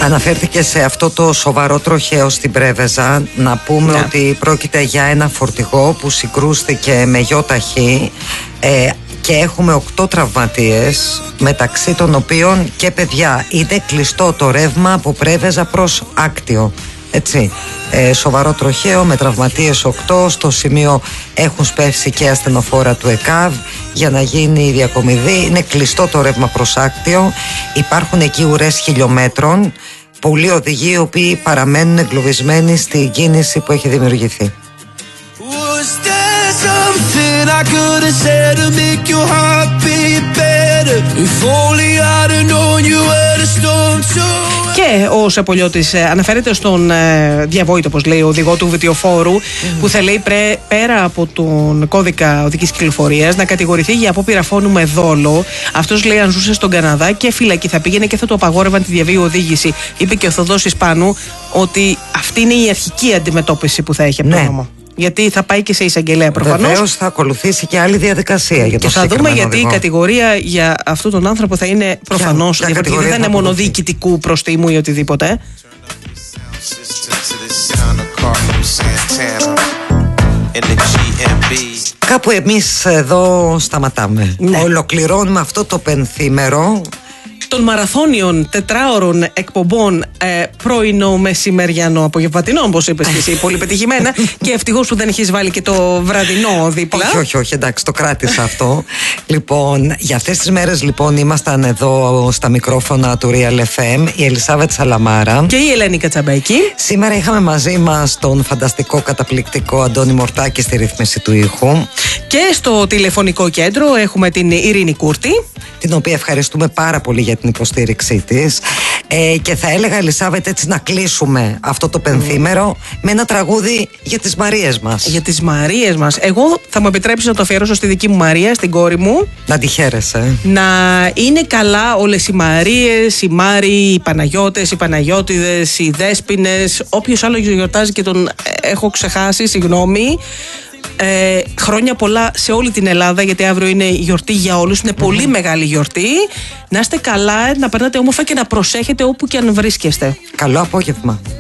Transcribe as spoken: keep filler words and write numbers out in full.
Αναφέρθηκε σε αυτό το σοβαρό τροχαίο στην Πρέβεζα. Να πούμε yeah. ότι πρόκειται για ένα φορτηγό που συγκρούστηκε με γιοταχή ε, και έχουμε οκτώ τραυματίες, μεταξύ των οποίων και παιδιά. Είναι κλειστό το ρεύμα από Πρέβεζα προς Άκτιο. Έτσι, ε, σοβαρό τροχαίο με τραυματίες οκτώ. Στο σημείο έχουν σπεύσει και ασθενοφόρα του ΕΚΑΒ για να γίνει η διακομιδή. Είναι κλειστό το ρεύμα προς Άκτιο. Υπάρχουν εκεί ουρές χιλιόμετρων. Πολλοί οδηγοί οι οποίοι παραμένουν εγκλωβισμένοι στην κίνηση που έχει δημιουργηθεί. Και ο Σεπολιώτης αναφέρεται στον ε, διαβόητο, όπως λέει, οδηγό του βιτιοφόρου, mm. που θέλει πρέ, πέρα από τον κώδικα οδικής κυκλοφορίας να κατηγορηθεί για απόπειρα φόνου με δόλο. Αυτός, λέει, αν ζούσε στον Καναδά και φυλακή θα πήγαινε και θα του απαγόρευαν τη διαβίου οδήγηση. Είπε και ο Θοδόσης Πάνου ότι αυτή είναι η αρχική αντιμετώπιση που θα έχει από τον νόμο. Γιατί θα πάει και σε εισαγγελέα προφανώς. Βεβαίως θα ακολουθήσει και άλλη διαδικασία για το και θα δούμε γιατί οδηγό. Η κατηγορία για αυτόν τον άνθρωπο θα είναι προφανώς διαφορετική. Δεν θα είναι μόνο διοικητικού προστίμου ή οτιδήποτε. Κάπου εμείς εδώ σταματάμε. Ναι. Ολοκληρώνουμε αυτό το πενθήμερο των μαραθώνιων τετράωρων εκπομπών ε, πρωινό, μεσημεριανό, απογευματινό, όπως είπες και εσύ, πολύ πετυχημένα. Και ευτυχώς που δεν έχεις βάλει και το βραδινό δίπλα. Όχι, όχι, όχι, εντάξει, το κράτησα αυτό. Λοιπόν, για αυτές τις μέρες λοιπόν ήμασταν εδώ στα μικρόφωνα του Real εφ εμ η Ελισάβετ Σαλαμάρα και η Ελένη Κατσαμπαϊκή. Σήμερα είχαμε μαζί μας τον φανταστικό, καταπληκτικό Αντώνη Μορτάκη στη ρύθμιση του ήχου. Και στο τηλεφωνικό κέντρο έχουμε την Ειρήνη Κούρτη, την οποία ευχαριστούμε πάρα πολύ για την υποστήριξή της. Ε, και θα έλεγα, Ελισάβετ, έτσι να κλείσουμε αυτό το πενθήμερο mm. με ένα τραγούδι για τις Μαρίες μας. Για τις Μαρίες μας. Εγώ θα μου επιτρέψεις να το αφιερώσω στη δική μου Μαρία, στην κόρη μου. Να τη χαίρεσαι. Να είναι καλά όλες οι Μαρίες, οι Μάριοι, οι Παναγιώτες, οι Παναγιώτιδες, οι Δέσποινες, όποιος άλλο γιορτάζει και τον έχω ξεχάσει, συγγνώμη. Ε, χρόνια πολλά σε όλη την Ελλάδα, γιατί αύριο είναι γιορτή για όλους. Είναι mm-hmm. πολύ μεγάλη γιορτή. Να είστε καλά, να περνάτε όμορφα και να προσέχετε όπου και αν βρίσκεστε. Καλό απόγευμα.